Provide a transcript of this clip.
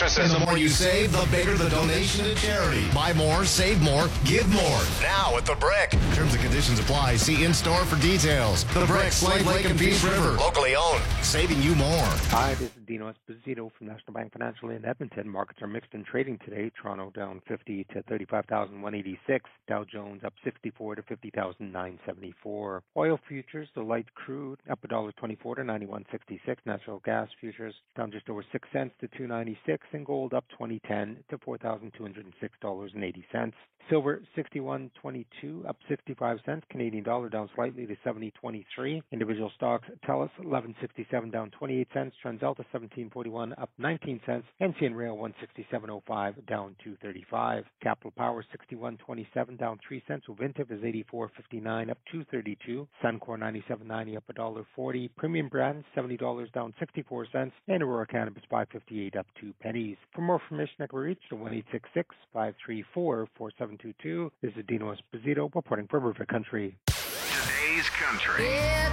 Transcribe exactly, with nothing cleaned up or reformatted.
mattresses. And the more you save, the bigger the donation to charity. Buy more, save more, give more. Now at The Brick. Terms and conditions apply. See in-store for details. The Brick, Slave Lake and Peace River. Locally owned. Saving you more. Hi, this is Dino Esposito from National Bank Financial in Edmonton. Markets are mixed in trading today. Toronto down fifty to thirty-five thousand one hundred eighty-six. Dow Jones up sixty-four to fifty thousand nine hundred seventy-four. Oil futures, the light crude up one dollar twenty-four to ninety-one sixty-six. Natural gas futures down just over six cents to two ninety-six, and gold up twenty ten to four thousand two hundred six dollars and eighty cents. Silver sixty-one twenty-two up sixty-five cents. Canadian dollar down slightly to seventy twenty-three. Individual stocks: TELUS eleven sixty-seven down twenty-eight cents. TransAlta seventeen forty-one up nineteen cents. N C N Rail one sixty-seven oh five down two thirty-five. Capital Power sixty-one twenty-seven down three cents. Ovintiv is eighty-four fifty-nine up two thirty-two. Suncor ninety-seven ninety up one dollar forty. Premium Brands seventy dollars down sixty-four cents. And Aurora Cannabis five fifty-eight up two pennies. For more information, I can reach to one eight six six, five three four, four seven two two. This is Dino Esposito reporting for River Country. Today's Country. It's